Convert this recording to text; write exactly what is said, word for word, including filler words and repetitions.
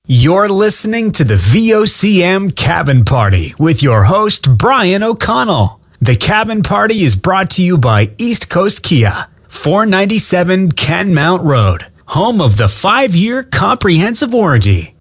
You're listening to the V O C M Cabin Party with your host, Brian O'Connell. The Cabin Party is brought to you by East Coast Kia, four ninety-seven Kenmount Road, home of the five-year comprehensive warranty.